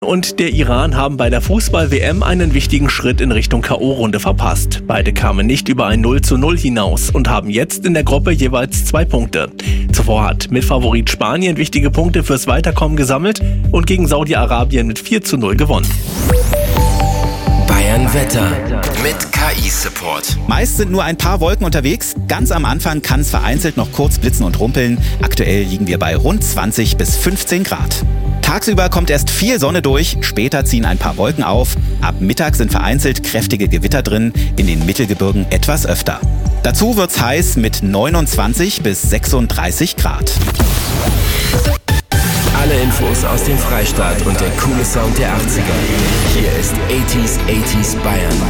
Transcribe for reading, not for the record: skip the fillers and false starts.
Und der Iran haben bei der Fußball-WM einen wichtigen Schritt in Richtung K.O.-Runde verpasst. Beide kamen nicht über ein 0:0 hinaus und haben jetzt in der Gruppe jeweils 2 Punkte. Zuvor hat Mitfavorit Spanien wichtige Punkte fürs Weiterkommen gesammelt und gegen Saudi-Arabien mit 4:0 gewonnen. Bayern Wetter mit KI-Support. Meist sind nur ein paar Wolken unterwegs. Ganz am Anfang kann es vereinzelt noch kurz blitzen und rumpeln. Aktuell liegen wir bei rund 20 bis 15 Grad. Tagsüber kommt erst viel Sonne durch, später ziehen ein paar Wolken auf. Ab Mittag sind vereinzelt kräftige Gewitter drin, in den Mittelgebirgen etwas öfter. Dazu wird's heiß mit 29 bis 36 Grad. Alle Infos aus dem Freistaat und der coole Sound der 80er. Hier ist 80s Bayern.